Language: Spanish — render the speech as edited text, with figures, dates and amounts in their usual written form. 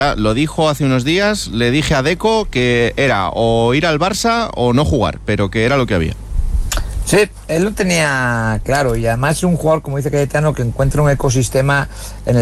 Lo dijo hace unos días, le dije a Deco que era o ir al Barça o no jugar, pero que era lo que había. Sí, él lo tenía claro y además es un jugador, como dice Cayetano, que encuentra un ecosistema en el